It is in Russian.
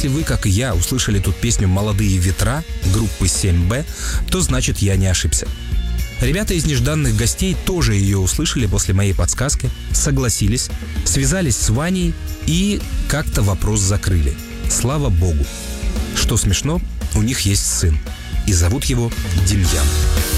Если вы, как и я, услышали тут песню «Молодые ветра» группы 7B, то значит я не ошибся. Ребята из «Нежданных гостей» тоже ее услышали после моей подсказки, согласились, связались с Ваней и как-то вопрос закрыли. Слава богу. Что смешно, у них есть сын, и зовут его Демьян.